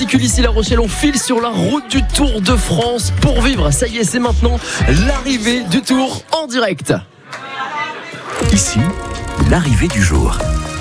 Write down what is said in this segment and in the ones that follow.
Ici La Rochelle, on file sur la route du Tour de France pour vivre. Ça y est, c'est maintenant l'arrivée du Tour en direct. Ici, l'arrivée du jour.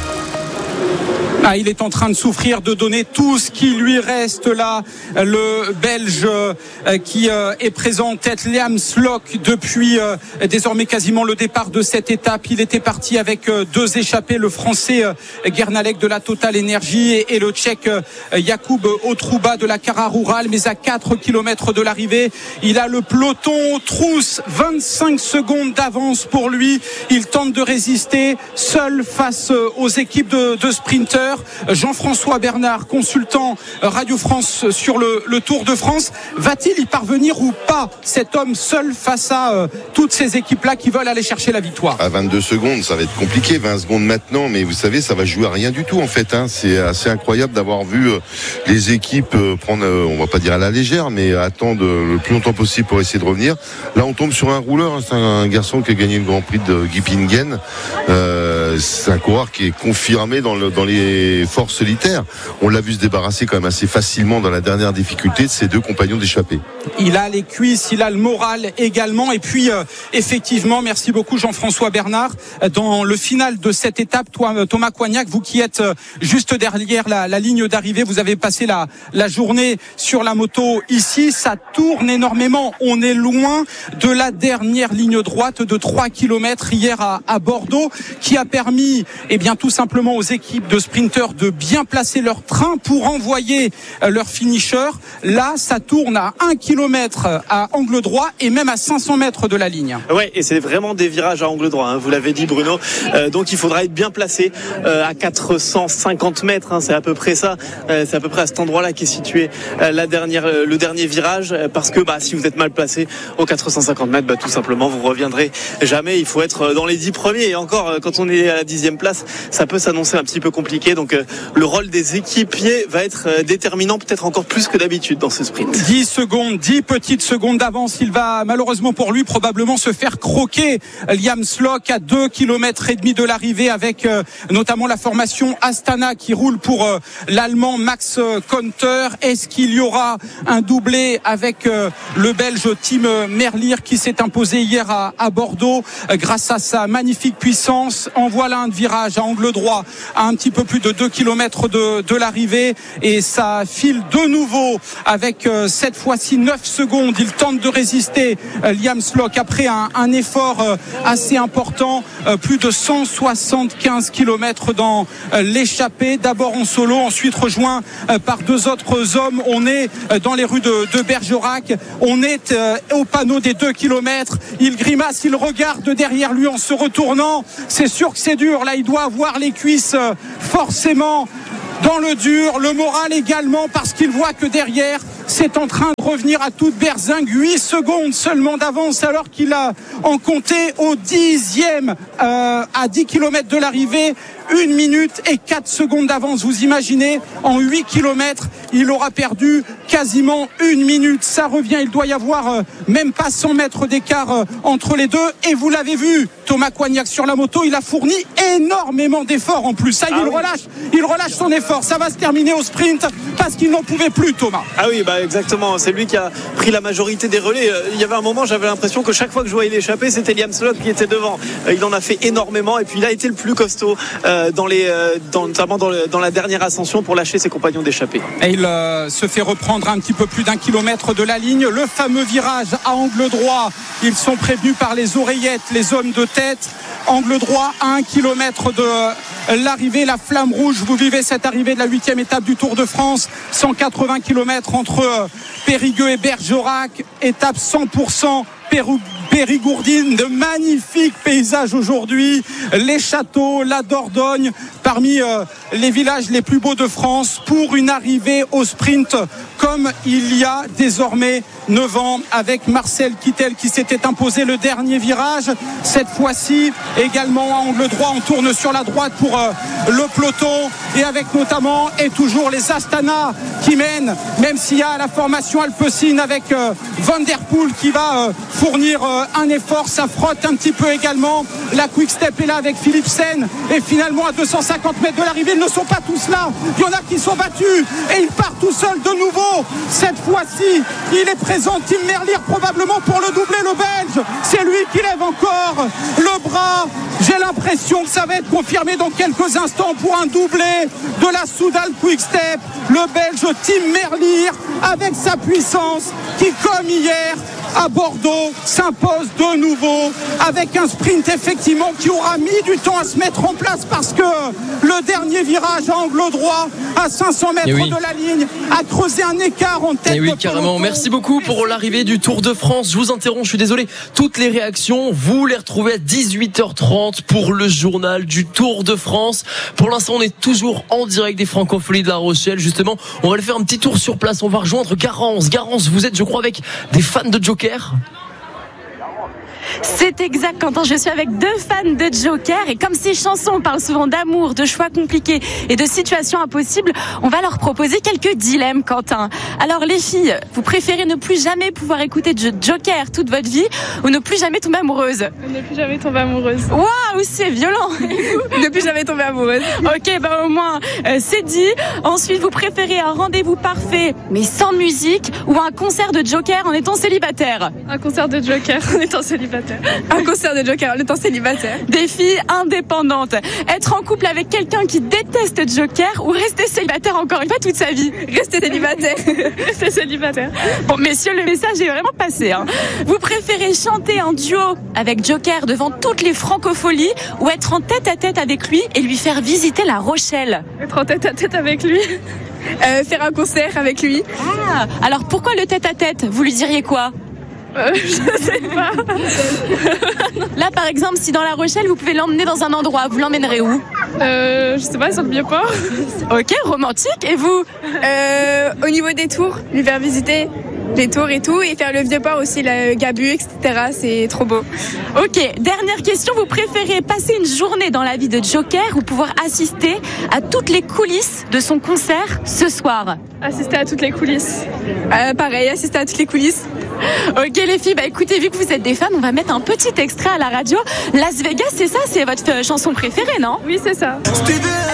Il est en train de souffrir, de donner tout ce qui lui reste là. Le Belge qui est présent en tête, Liam Slock, depuis désormais quasiment le départ de cette étape. Il était parti avec deux échappés, le Français Guernalec de la Total Energy et le Tchèque Jakub Otruba de la Cara Rural. Mais à 4 km de l'arrivée, il a le peloton trousse, 25 secondes d'avance pour lui. Il tente de résister seul face aux équipes de sprinters. Jean-François Bernard, consultant Radio France sur le Tour de France, va-t-il y parvenir ou pas, cet homme seul face à toutes ces équipes-là qui veulent aller chercher la victoire? À 22 secondes, ça va être compliqué, 20 secondes maintenant, mais vous savez, ça va jouer à rien du tout en fait. C'est assez incroyable d'avoir vu les équipes prendre, on va pas dire à la légère, mais attendre le plus longtemps possible pour essayer de revenir. Là, on tombe sur un rouleur, c'est un garçon qui a gagné le Grand Prix de Gippingen. C'est un coureur qui est confirmé dans les forces solitaires. On l'a vu se débarrasser quand même assez facilement dans la dernière difficulté de ses deux compagnons d'échappée. Il a les cuisses, il a le moral également. Et puis, effectivement, merci beaucoup Jean-François Bernard. Dans le final de cette étape, Thomas Coignac, vous qui êtes juste derrière la ligne d'arrivée, vous avez passé la journée sur la moto ici. Ça tourne énormément. On est loin de la dernière ligne droite de 3 km hier à Bordeaux, qui a permis, tout simplement aux équipes de sprinteurs de bien placer leur train pour envoyer leur finisher. Là, ça tourne à 1 km à angle droit et même à 500 mètres de la ligne. Ouais, et c'est vraiment des virages à angle droit, vous l'avez dit Bruno. Donc il faudra être bien placé à 450 mètres, c'est à peu près ça. C'est à peu près à cet endroit-là qu'est situé le dernier virage, parce que si vous êtes mal placé aux 450 mètres, tout simplement vous reviendrez jamais. Il faut être dans les 10 premiers, et encore quand on est à la 10e place, ça peut s'annoncer un petit peu compliqué. Donc le rôle des équipiers va être déterminant, peut-être encore plus que d'habitude dans ce sprint. 10 petites secondes d'avance. Il va malheureusement pour lui probablement se faire croquer, Liam Slock, à 2 km et demi de l'arrivée, avec notamment la formation Astana qui roule pour l'Allemand Max Konter. Est-ce qu'il y aura un doublé avec le Belge Tim Merlier qui s'est imposé hier à Bordeaux grâce à sa magnifique puissance? En voilà un virage à angle droit à un petit peu plus de 2 km de l'arrivée, et ça file de nouveau avec cette fois-ci 9 secondes. Il tente de résister, Liam Slock, après un effort assez important, plus de 175 km dans l'échappée, d'abord en solo, ensuite rejoint par deux autres hommes. On est dans les rues de Bergerac, on est au panneau des 2 km. Il grimace, il regarde derrière lui en se retournant. C'est sûr que c'est dur, là il doit avoir les cuisses forcément dans le dur, le moral également, parce qu'il voit que derrière c'est en train de revenir à toute berzingue. 8 secondes seulement d'avance, alors qu'il a en compté au 10e à 10 km de l'arrivée. 1 minute et 4 secondes d'avance. Vous imaginez, en 8 km, il aura perdu quasiment 1 minute. Ça revient, il doit y avoir même pas 100 mètres d'écart entre les deux. Et vous l'avez vu, Thomas Coignac sur la moto, il a fourni énormément d'efforts en plus. Ça y est, il relâche son effort. Ça va se terminer au sprint parce qu'il n'en pouvait plus, Thomas. Ah oui, exactement. C'est lui qui a pris la majorité des relais. Il y avait un moment, j'avais l'impression que chaque fois que je voyais l'échapper, c'était Liam Slock qui était devant. Il en a fait énormément, et puis il a été le plus costaud notamment dans la dernière ascension, pour lâcher ses compagnons d'échappée. Et il se fait reprendre un petit peu plus d'1 kilomètre de la ligne. Le fameux virage à angle droit, ils sont prévenus par les oreillettes, les hommes de tête. Angle droit à 1 kilomètre de l'arrivée, la flamme rouge. Vous vivez cette arrivée de la 8e étape du Tour de France, 180 km entre Périgueux et Bergerac, étape 100% Périgourdine. De magnifiques paysages aujourd'hui, les châteaux, la Dordogne, parmi les villages les plus beaux de France, pour une arrivée au sprint comme il y a désormais 9 ans, avec Marcel Kittel qui s'était imposé le dernier virage. Cette fois-ci également à angle droit, on tourne sur la droite pour le peloton, et avec notamment et toujours les Astana qui mènent, même s'il y a la formation Alpecin avec Van Der Poel qui va fournir un effort. Ça frotte un petit peu également. La Quick Step est là avec Philipsen, et finalement à 250 250 mètres de l'arrivée. Ils ne sont pas tous là. Il y en a qui sont battus et il part tout seul de nouveau. Cette fois-ci, il est présent, Tim Merlier, probablement pour le doubler, le Belge. C'est lui qui lève encore le bras. J'ai l'impression que ça va être confirmé dans quelques instants pour un doublé de la Soudal Quick-Step. Le Belge Tim Merlier, avec sa puissance, qui comme hier à Bordeaux s'impose de nouveau avec un sprint effectivement qui aura mis du temps à se mettre en place parce que le dernier virage à angle droit à 500 mètres de la ligne a creusé un écart en tête. Et oui, carrément. Merci beaucoup pour l'arrivée du Tour de France. Je vous interromps, je suis désolé. Toutes les réactions, vous les retrouvez à 18h30 pour le journal du Tour de France. Pour l'instant, on est toujours en direct des Francopholies de La Rochelle. Justement, on va aller faire un petit tour sur place. On va rejoindre Garance. Garance, vous êtes, je crois, avec des fans de Joker. C'est exact, Quentin, je suis avec 2 fans de Joker et comme ces chansons parlent souvent d'amour, de choix compliqués et de situations impossibles, on va leur proposer quelques dilemmes, Quentin. Alors les filles, vous préférez ne plus jamais pouvoir écouter Joker toute votre vie ou ne plus jamais tomber amoureuse? Ne plus jamais tomber amoureuse. Waouh, c'est violent. Ne plus jamais tomber amoureuse. Ok, bah au moins c'est dit. Ensuite, vous préférez un rendez-vous parfait mais sans musique ou un concert de Joker en étant célibataire? Un concert de Joker en étant célibataire. Un concert de Joker en étant célibataire. Des filles indépendantes. Être en couple avec quelqu'un qui déteste Joker ou rester célibataire encore une fois toute sa vie? Rester célibataire. Rester célibataire. Bon, messieurs, le message est vraiment passé. Vous préférez chanter un duo avec Joker devant toutes les Francopholies ou être en tête-à-tête avec lui et lui faire visiter La Rochelle? Être en tête-à-tête avec lui. Faire un concert avec lui. Ah, alors pourquoi le tête-à-tête? Vous lui diriez quoi? Je sais pas. Là, par exemple, si dans La Rochelle, vous pouvez l'emmener dans un endroit, vous l'emmènerez où? Je sais pas, sur le Vieux-Port. Ok, romantique. Et vous? Au niveau des tours, lui faire visiter les tours et tout, et faire le Vieux-Port aussi, le Gabu, etc. C'est trop beau. Ok, dernière question. Vous préférez passer une journée dans la vie de Joker ou pouvoir assister à toutes les coulisses de son concert ce soir? Assister à toutes les coulisses. Pareil, assister à toutes les coulisses. Ok les filles, bah écoutez, vu que vous êtes des fans, on va mettre un petit extrait à la radio. Las Vegas, c'est ça? C'est votre chanson préférée, non? Oui, c'est ça.